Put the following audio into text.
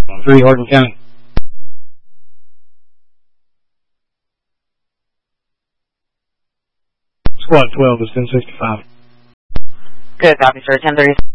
3 Hardin County. Squad 12 is 1065. Good copy, sir. 1030.